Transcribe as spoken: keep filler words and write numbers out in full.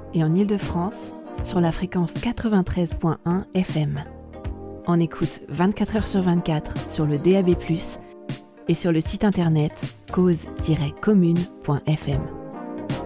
et en Île-de-France sur la fréquence quatre-vingt-treize virgule un F M. On écoute vingt-quatre heures sur vingt-quatre sur le D A B plus, et sur le site internet cause tiret commune point F M.